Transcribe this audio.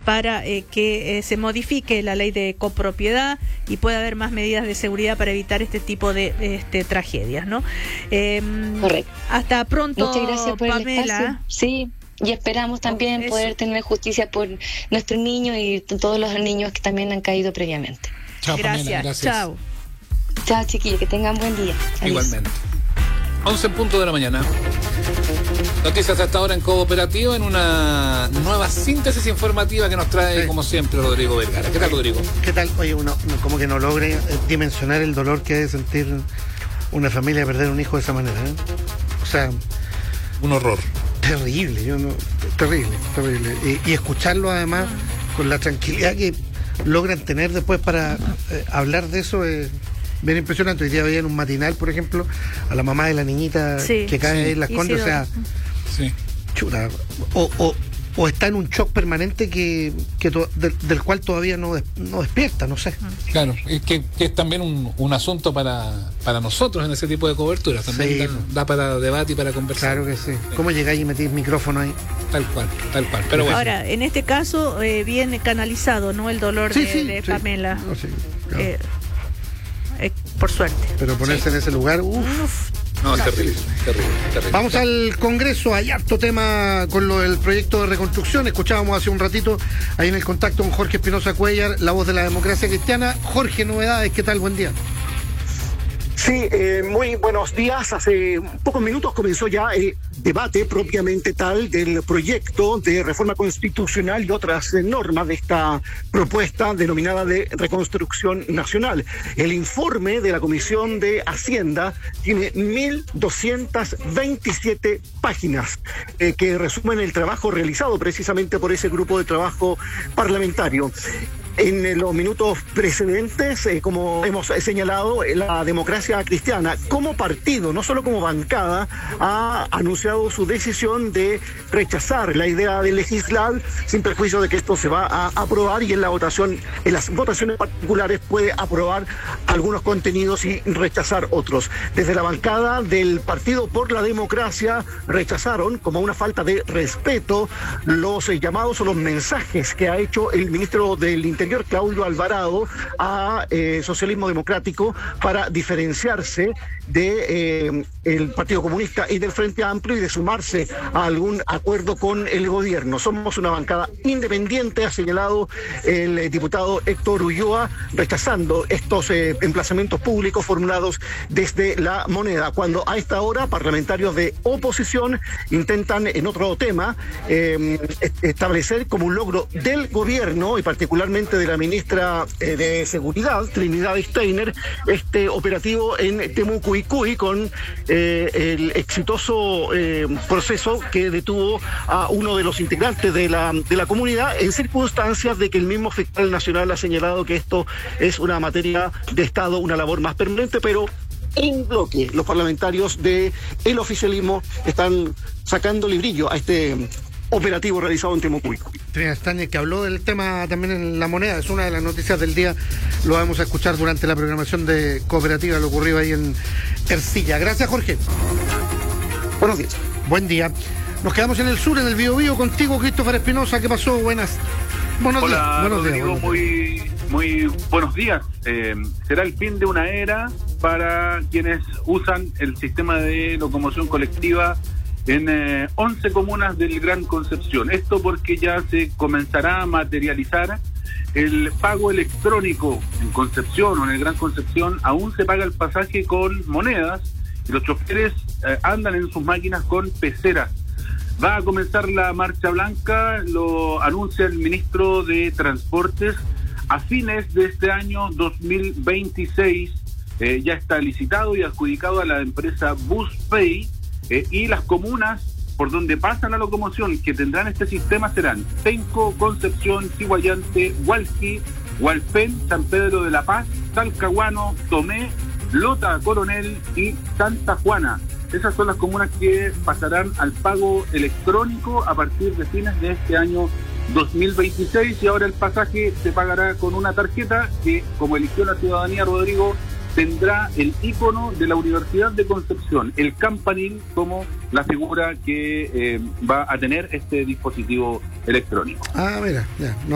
para que se modifique la ley de copropiedad y pueda haber más medidas de seguridad para evitar este tipo de tragedias, ¿no? Correcto. Hasta pronto, muchas gracias por Pamela. el espacio. Sí, y esperamos también poder tener justicia por nuestros niños y todos los niños que también han caído previamente. Chao, Gracias. Pamela, gracias. Chao. Chao, chiquillos, que tengan buen día. Adiós. Igualmente. 11:00 de la mañana. Noticias hasta ahora en Cooperativa, en una nueva síntesis informativa que nos trae, como siempre, Rodrigo Vergara. ¿Qué tal, Rodrigo? ¿Qué tal? Oye, uno como que no logre dimensionar el dolor que debe sentir una familia perder un hijo de esa manera, ¿eh? O sea, Un horror. terrible, terrible. Y escucharlo además con la tranquilidad que logran tener después para hablar de eso es bien impresionante. Hoy día veía en un matinal, por ejemplo, a la mamá de la niñita que cae ahí en Las Condes, o sea, Sí. chuta, o está en un shock permanente del cual todavía no despierta, no sé. Claro, es que es también un asunto para nosotros en ese tipo de coberturas. También Sí. da para debate y para conversar. Claro que sí. ¿Cómo llegáis y metís micrófono ahí? Tal cual. Pero bueno. Ahora, en este caso, viene canalizado, ¿no? El dolor de Pamela. No, sí, claro. Por suerte. Pero ponerse en ese lugar, No, es terrible. Vamos al Congreso, hay harto tema con lo del proyecto de reconstrucción. Escuchábamos hace un ratito ahí en el contacto con Jorge Espinosa Cuellar, la voz de la democracia cristiana. Jorge, novedades, ¿qué tal? Buen día. Sí, muy buenos días. Hace pocos minutos comenzó ya el debate propiamente tal del proyecto de reforma constitucional y otras normas de esta propuesta denominada de reconstrucción nacional. El informe de la Comisión de Hacienda tiene 1.227 páginas que resumen el trabajo realizado precisamente por ese grupo de trabajo parlamentario. En los minutos precedentes, como hemos señalado, la democracia cristiana como partido, no solo como bancada, ha anunciado su decisión de rechazar la idea de legislar sin perjuicio de que esto se va a aprobar y en las votaciones particulares puede aprobar algunos contenidos y rechazar otros. Desde la bancada del Partido por la Democracia rechazaron como una falta de respeto los llamados o los mensajes que ha hecho el ministro del Interior, Claudio Alvarado, a Socialismo Democrático para diferenciarse de el Partido Comunista y del Frente Amplio y de sumarse a algún acuerdo con el gobierno. Somos una bancada independiente, ha señalado el diputado Héctor Ulloa, rechazando estos emplazamientos públicos formulados desde La Moneda, cuando a esta hora parlamentarios de oposición intentan en otro tema establecer como un logro del gobierno y particularmente de la ministra de Seguridad, Trinidad Steiner, este operativo en Temuco con el exitoso proceso que detuvo a uno de los integrantes de la comunidad en circunstancias de que el mismo fiscal nacional ha señalado que esto es una materia de Estado, una labor más permanente, pero en bloque los parlamentarios del oficialismo están sacándole brillo a este operativo realizado en Temuco. Trinidad Steiner, que habló del tema también en La Moneda, es una de las noticias del día, lo vamos a escuchar durante la programación de Cooperativa, lo ocurrido ahí en Ercilla. Gracias, Jorge. Buenos días. Buen día. Nos quedamos en el sur, en el Biobío, contigo, Christopher Espinosa. ¿Qué pasó? Buenos Hola, días. Rodrigo, muy buenos días. Será el fin de una era para quienes usan el sistema de locomoción colectiva en 11 comunas del Gran Concepción. Esto porque ya se comenzará a materializar el pago electrónico en Concepción o en el Gran Concepción. Aún se paga el pasaje con monedas y los choferes andan en sus máquinas con peceras. Va a comenzar la marcha blanca, lo anuncia el ministro de Transportes. A fines de este año 2026 ya está licitado y adjudicado a la empresa BusPay. Y las comunas por donde pasa la locomoción que tendrán este sistema serán Penco, Concepción, Chihuayante, Hualqui, Hualpén, San Pedro de la Paz, Talcahuano, Tomé, Lota, Coronel y Santa Juana. Esas son las comunas que pasarán al pago electrónico a partir de fines de este año 2026 y ahora el pasaje se pagará con una tarjeta que, como eligió la ciudadanía, Rodrigo, tendrá el ícono de la Universidad de Concepción, el campanil, como la figura que va a tener este dispositivo electrónico. Ah, mira, ya. No